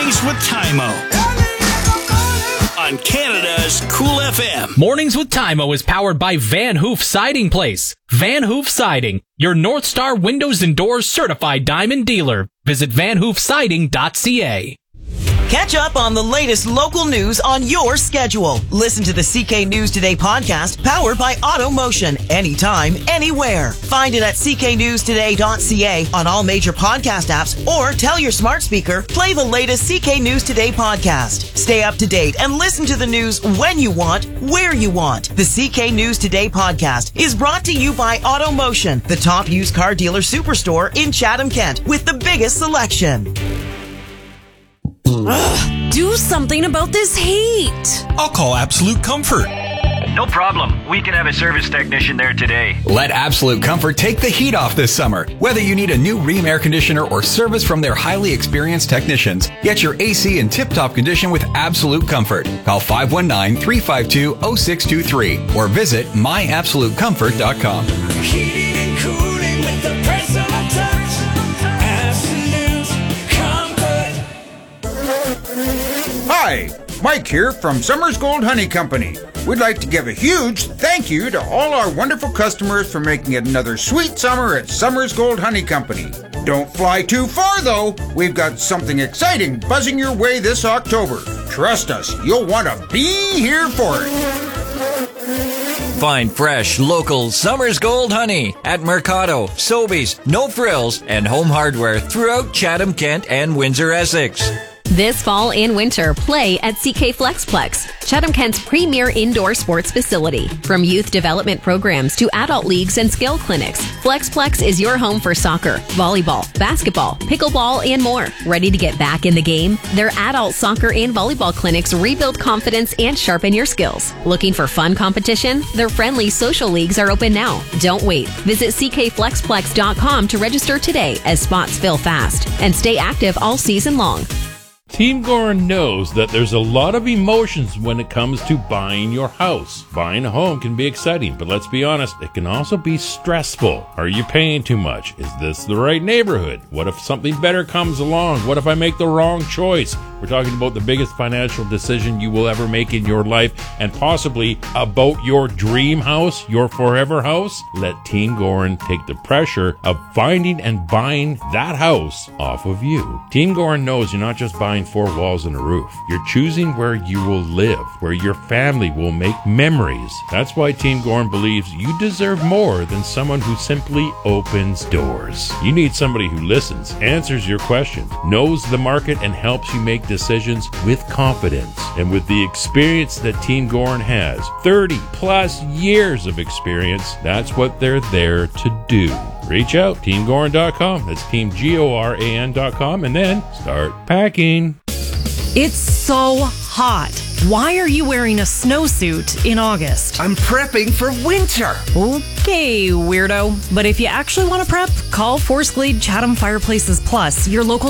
Mornings with Tymo on Canada's Cool FM. Mornings with Tymo is powered by Van Hoof Siding Place. Van Hoof Siding, your North Star Windows and Doors certified diamond dealer. Visit vanhoofsiding.ca. Catch up on the latest local news on your schedule. Listen to the CK News Today podcast powered by AutoMotion. Anytime, anywhere. Find it at cknewstoday.ca on all major podcast apps or tell your smart speaker, play the latest CK News Today podcast. Stay up to date and listen to the news when you want, where you want. The CK News Today podcast is brought to you by AutoMotion, the top used car dealer superstore in Chatham, Kent, with the biggest selection. Ugh, do something about this heat. I'll call Absolute Comfort. No problem. We can have a service technician there today. Let Absolute Comfort take the heat off this summer. Whether you need a new Rheem air conditioner or service from their highly experienced technicians, get your AC in tip-top condition with Absolute Comfort. Call 519-352-0623 or visit myabsolutecomfort.com. Heating and cooling with the press of a touch. Absolute Comfort. Hi, Mike here from Summers Gold Honey Company. We'd like to give a huge thank you to all our wonderful customers for making it another sweet summer at Summers Gold Honey Company. Don't fly too far, though. We've got something exciting buzzing your way this October. Trust us, you'll want to be here for it. Find fresh, local Summers Gold honey at Mercado, Sobeys, No Frills, and Home Hardware throughout Chatham, Kent, and Windsor, Essex. This fall and winter, play at CK Flexplex, Chatham Kent's premier indoor sports facility. From youth development programs to adult leagues and skill clinics, Flexplex is your home for soccer, volleyball, basketball, pickleball, and more. Ready to get back in the game? Their adult soccer and volleyball clinics rebuild confidence and sharpen your skills. Looking for fun competition? Their friendly social leagues are open now. Don't wait. Visit ckflexplex.com to register today as spots fill fast. And stay active all season long. Team Gorin knows that there's a lot of emotions when it comes to buying your house. Buying a home can be exciting, but let's be honest, it can also be stressful. Are you paying too much? Is this the right neighborhood? What if something better comes along? What if I make the wrong choice? We're talking about the biggest financial decision you will ever make in your life and possibly about your dream house, your forever house. Let Team Gorin take the pressure of finding and buying that house off of you. Team Gorin knows you're not just buying 4 walls and a roof. You're choosing where you will live, where your family will make memories. That's why Team Gorin believes you deserve more than someone who simply opens doors. You need somebody who listens, answers your questions, knows the market, and helps you make decisions with confidence. And with the experience that Team Gorin has, 30 plus years of experience, that's what they're there to do. Reach out, teamgorin.com. That's teamgoran.com, and then start packing. It's so hot. Why are you wearing a snowsuit in August? I'm prepping for winter. Okay, weirdo. But if you actually want to prep, call Forest Glade Chatham Fireplaces Plus, your local